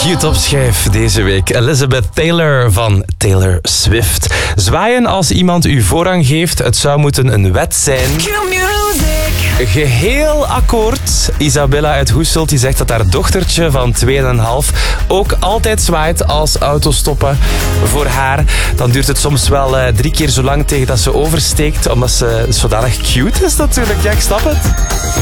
Q-topschijf deze week. Elizabeth Taylor van Taylor Swift. Zwaaien als iemand u voorrang geeft, het zou moeten een wet zijn. Geheel akkoord. Isabella uit Hoeselt die zegt dat haar dochtertje van 2,5 ook altijd zwaait als auto's stoppen. Voor haar dan duurt het soms wel 3 keer zo lang tegen dat ze oversteekt, omdat ze zodanig cute is natuurlijk. Ja, ik snap het.